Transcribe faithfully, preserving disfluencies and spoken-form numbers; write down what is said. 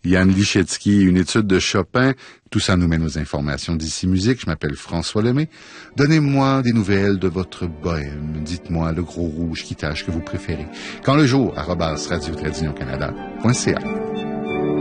Yann Lichetsky, une étude de Chopin. Tout ça nous mène aux informations d'Ici Musique. Je m'appelle François Lemay. Donnez-moi des nouvelles de votre bohème. Dites-moi le gros rouge qui tâche que vous préférez. Quand le jour, arobase radio-canada point c a.